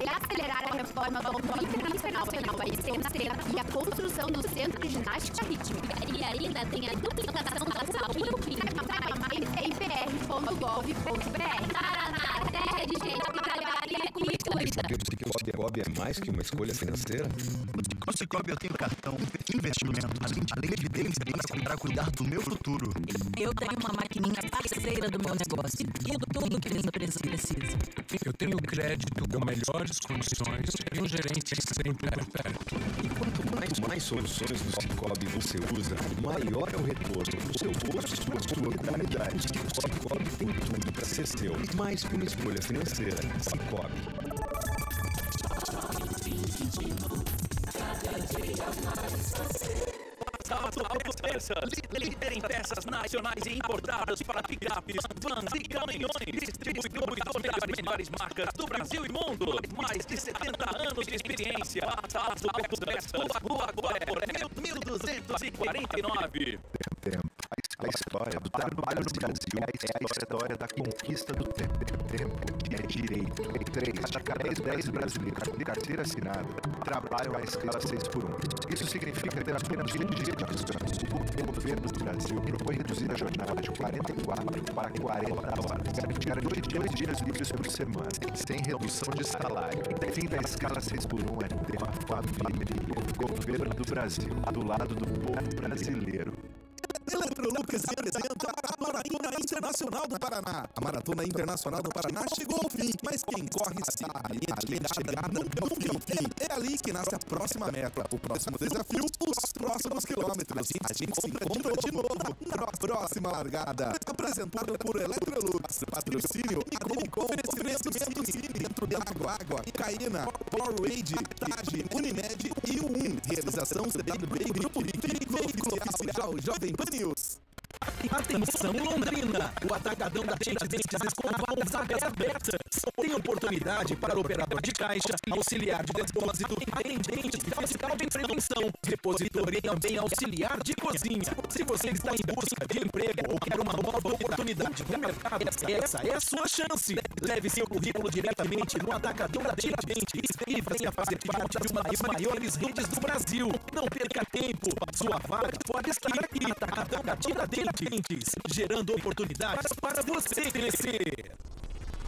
acelerar a reforma do automóvel internacional e a construção do Centro de Ginástica Rítmica. E ainda tem a duplicação da saúde. Saiba mais em pr.gov.br. Paraná, terra de gente que trabalha e cuida. O Cicobi é mais que uma escolha financeira? Com o Cicobi eu tenho cartão, investimento, além de evidência para cuidar do meu futuro. Eu tenho uma maquininha parceira do meu negócio e tudo que minha empresa precisa. Eu tenho crédito com melhores condições e um gerente sempre perto. E quanto mais soluções do Cicobi você usa, maior é o retorno do seu bolso e da sua comunidade. O Cicobi tem tudo para ser seu. Mais que uma escolha financeira. Cicobi. Autopeças, líder em peças nacionais e importadas para picapes, vans e caminhões. Distribuidor das melhores marcas do Brasil e mundo. Mais de 70 anos de experiência. Autopeças, Rua Guaé, 1249. A história do trabalho no Brasil é a história da conquista do tempo. Tempo é direito. 3 a cada 10 brasileiros de carteira assinada trabalham à escala 6x1. Isso significa ter apenas 20 dias de descanso. O governo do Brasil propõe reduzir a jornada de 44 para 40 horas. Garantir 2 dias livres por semana, sem redução de salário. Fim da escala 6x1 é ter uma família. O governo do Brasil, do lado do povo brasileiro. Electrolux apresenta a Maratona Internacional do Paraná. A Maratona Internacional do Paraná chegou ao fim, mas quem corre sabe, a linha de chegada nunca é o fim. É ali que nasce a próxima meta, o próximo desafio, os próximos quilômetros. A gente se encontra de novo na próxima largada. Apresentado por Electrolux, patrocínio e com oferecimento Cine, dentro da água, Caína, Powerade, Tage, Unimed e U1. Realização CBB Grupo Veículo Oficial Jovem Pan News. Atenção Londrina! O Atacadão da Tiradentes Escoval vagas abertas. Tem oportunidade para operador de caixa, auxiliar de depósito, atendente, fiscal de prevenção, repositor e também auxiliar de cozinha. Se você está em busca de emprego ou quer uma nova oportunidade no mercado, essa é a sua chance. Leve seu currículo diretamente no Atacadão da Tiradentes e venha fazer parte de uma das maiores redes do Brasil. Não perca tempo, sua vaga pode estar aqui. Atacadão da Tiradentes, gerando oportunidades para você crescer.